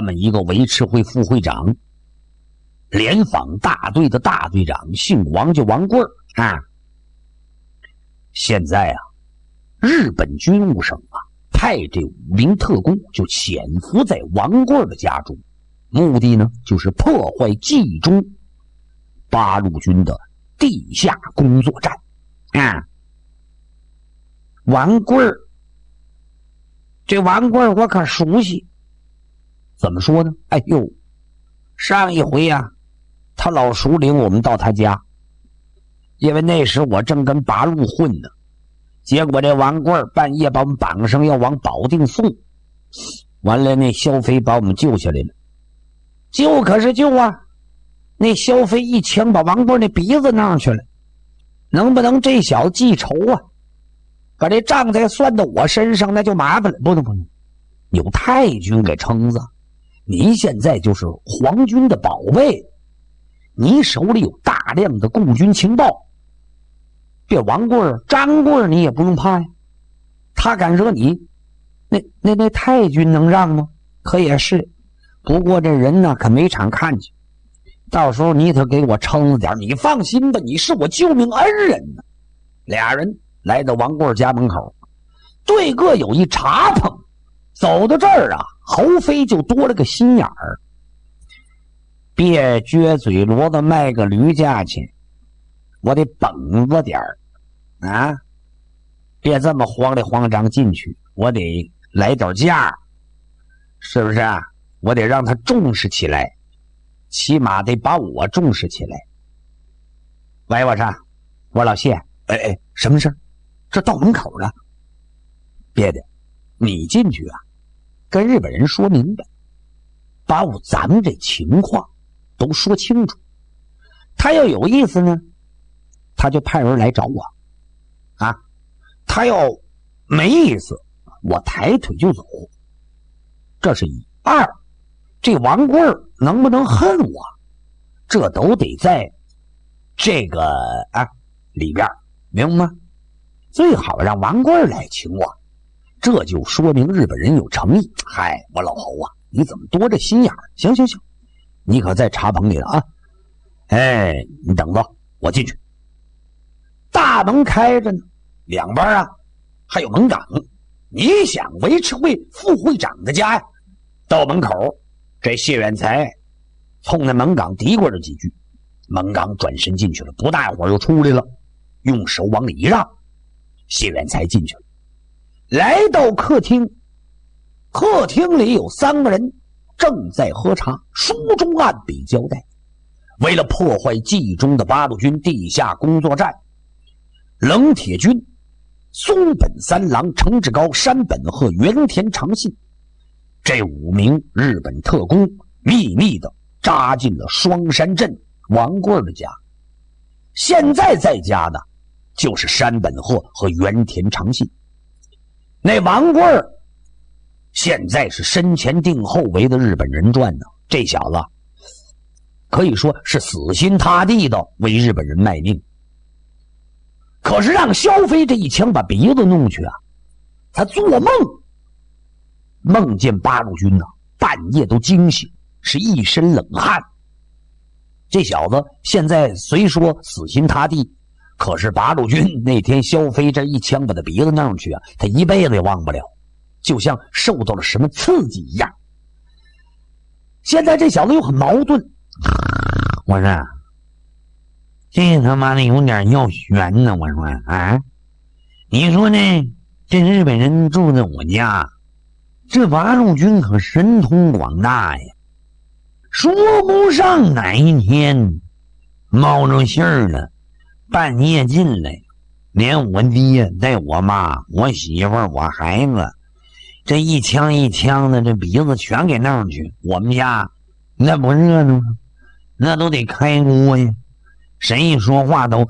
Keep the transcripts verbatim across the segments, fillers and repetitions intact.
们一个维持会副会长，联防大队的大队长，姓王，叫王贵啊。现在啊，日本军务省啊派这五名特工就潜伏在王贵的家中，目的呢就是破坏冀中八路军的地下工作站啊。王贵儿，这王贵儿我可熟悉。怎么说呢？哎呦，上一回啊，他老熟领我们到他家，因为那时我正跟八路混呢。结果这王贵儿半夜把我们绑上，要往保定送。完了，那萧飞把我们救下来了。救可是救啊，那萧飞一枪把王贵儿那鼻子弄去了。能不能这小子记仇啊？把这账再算到我身上，那就麻烦了。不能不能，有太君给撑着，您现在就是皇军的宝贝，你手里有大量的共军情报。这王贵儿、张贵儿你也不用怕呀，他敢惹你，那那那太君能让吗？可也是，不过这人呢可没常看见，到时候你可给我撑着点。你放心吧，你是我救命恩人呢。俩人来到王贵儿家门口，对个有一茶棚，走到这儿啊，侯飞就多了个心眼儿，别撅嘴骡子卖个驴价钱，我得绷着点儿啊，别这么慌里慌张进去，我得来点价，是不是啊？我得让他重视起来，起码得把我重视起来。喂，我说，我老谢，哎哎，什么事？这到门口了。别的，你进去啊，跟日本人说明白，把我咱们这情况都说清楚。他要有意思呢，他就派人来找我啊。他要没意思，我抬腿就走。这是一。二，这王贵儿能不能恨我，这都得在这个啊里边，明白吗？最好让王贵儿来请我，这就说明日本人有诚意。嗨，我老侯啊，你怎么多这心眼儿？行行行，你可在茶棚里了啊。哎，你等着，我进去。大门开着呢，两边啊还有门岗。你想维持会副会长的家呀？到门口，这谢远才冲那门岗嘀咕了几句，门岗转身进去了，不大会儿又出来了，用手往里一让，谢远才进去了。来到客厅，客厅里有三个人正在喝茶，书中暗笔交代，为了破坏冀中的八路军地下工作站，冷铁军、松本三郎、程志高、山本鹤、原田长信这五名日本特工秘密的扎进了双山镇王贵儿的家。现在在家的就是山本鹤和原田长信。那王贵儿现在是身前定后围的日本人传呢，这小子可以说是死心塌地的为日本人卖命。可是让萧飞这一枪把鼻子弄去啊，他做梦梦见八路军呢、啊，半夜都惊醒，是一身冷汗。这小子现在虽说死心塌地，可是八路军那天萧飞这一枪把他鼻子弄去啊，他一辈子也忘不了，就像受到了什么刺激一样。现在这小子又很矛盾，我说这他妈的有点要悬呢。我说啊，你说呢？这日本人住在我家，这八路军可神通广大呀，说不上哪一天冒着信儿了，半夜进来，连我爹带我妈、我媳妇儿、我孩子，这一枪一枪的，这鼻子全给弄去。我们家那不热闹吗？那都得开锅呀，谁一说话都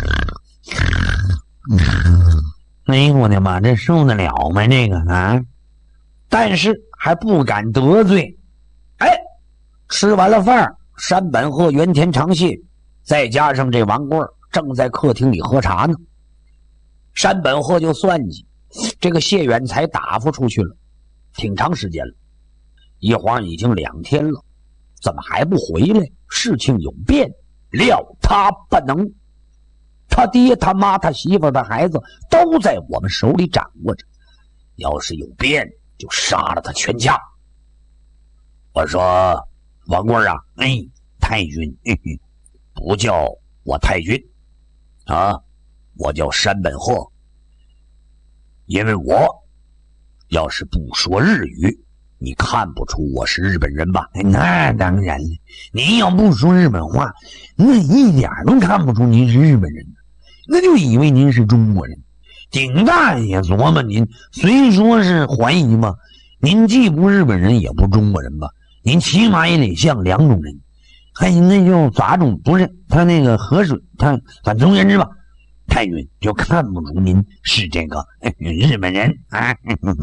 哎呦我的妈，这受得了吗这个啊？但是还不敢得罪。哎，吃完了饭，山本鹤、原田长信再加上这王贵儿正在客厅里喝茶呢。山本鹤就算计这个谢远才打发出去了，挺长时间了。 一晃已经两天了，怎么还不回来？事情有变，料他不能。他爹他妈他媳妇他孩子都在我们手里掌握着，要是有变就杀了他全家。我说王贵啊，哎，太君，嘿嘿，不叫我太君啊，我叫山本鹤。因为我要是不说日语，你看不出我是日本人吧？那当然了，您要不说日本话，那一点都看不出您是日本人，那就以为您是中国人。顶大爷琢磨您，虽说是怀疑嘛，您既不日本人也不中国人吧？您起码也得像两种人。还那就杂种，不是他那个河水，他反正言之吧，太君就看不出您是这个日本人啊。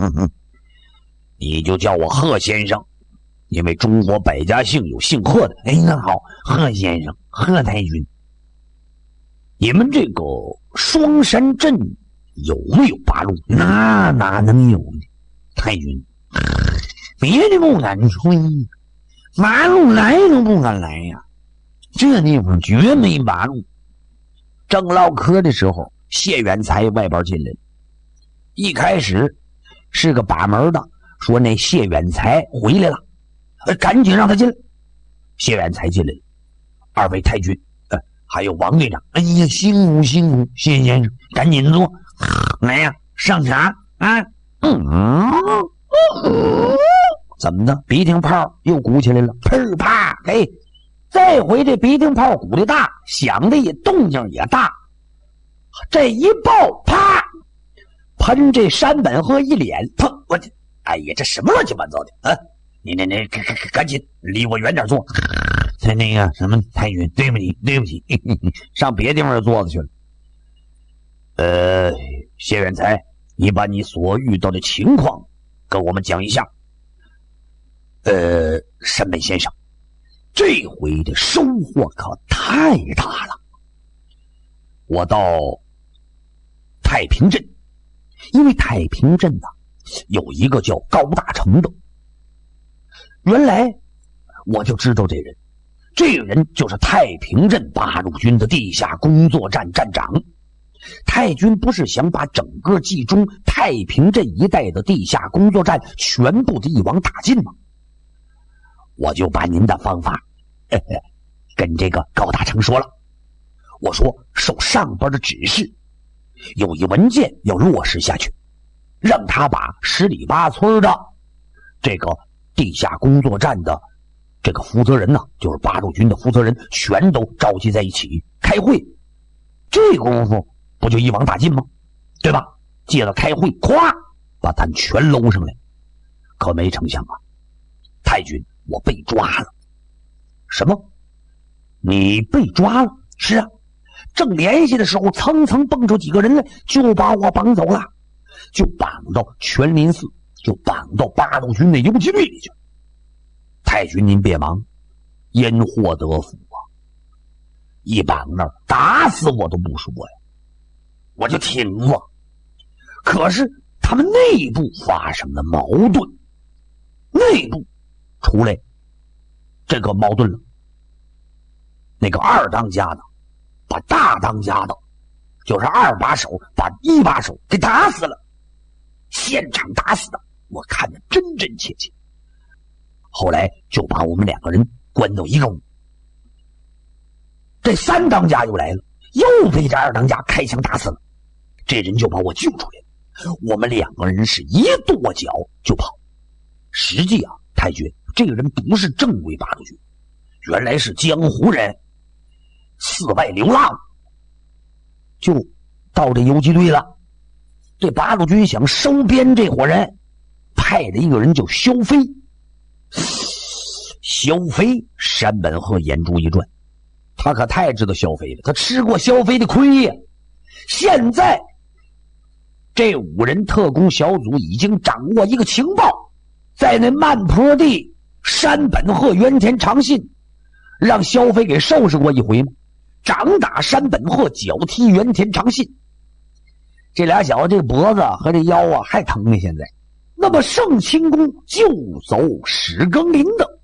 你就叫我贺先生，因为中国百家姓有姓贺的。哎，那好，贺先生，贺太君。你们这个双山镇有没有八路？那哪能有呢？太君，别的不敢吹，八路来都不敢来呀，这地方绝没八路。正唠嗑的时候，谢远才外边进来了。一开始是个把门的，说那谢远才回来了，赶紧让他进来。谢远才进来了，二位太君，呃，还有王队长，哎呀，辛苦辛苦，谢先生，赶紧坐，来呀，上茶啊。嗯，嗯怎么的？鼻涕泡又鼓起来了，砰啪，嘿，这回这鼻涕泡鼓的大，响的也动静也大。这一爆，啪，喷这山本鹤一脸，砰！我这，哎呀，这什么乱七八糟的啊！你你你，赶赶紧离我远点坐。他那个什么太君，对不起对不起，嘿嘿嘿，上别地方坐着去了。呃，谢远才，你把你所遇到的情况跟我们讲一下。呃，山本先生，这回的收获可太大了。我到太平镇，因为太平镇呐、啊、有一个叫高大成的，原来我就知道这人，这个人就是太平镇八路军的地下工作站站长。太军不是想把整个冀中太平镇一带的地下工作站全部的一网打尽吗？我就把您的方法呵呵跟这个高大成说了。我说受上边的指示，有一文件要落实下去，让他把十里八村的这个地下工作站的这个负责人呢，就是八路军的负责人，全都召集在一起开会。这功夫不就一网打尽吗？对吧？借着开会，咵，把他们全搂上来。可没成想啊，太君，我被抓了。什么？你被抓了？是啊，正联系的时候，蹭蹭蹦出几个人来，就把我绑走了，就绑到全林寺，就绑到八路军的游击队里去。太君您别忙，因祸得福啊！一绑那儿，打死我都不说呀，我就挺了。可是他们内部发生了矛盾，内部出来这个矛盾了。那个二当家的把大当家的，就是二把手，把一把手给打死了，现场打死的，我看得真真切切。后来就把我们两个人关到一个屋。这三当家又来了，又被这二当家开枪打死了。这人就把我救出来了，我们两个人是一跺脚就跑。实际啊，太君，这个人不是正规八路军，原来是江湖人，四外流浪，就到这游击队了。这八路军想收编这伙人，派了一个人叫萧飞。萧飞，山本鹤眼珠一转，他可太知道萧飞了，他吃过萧飞的亏呀。现在这五人特工小组已经掌握一个情报，在那漫坡地，山本鹤原田长信让萧飞给收拾过一回吗？掌打山本鹤，脚踢原田长信，这俩小子这脖子和这腰啊还疼呢。现在那么盛清宫就走石更林的。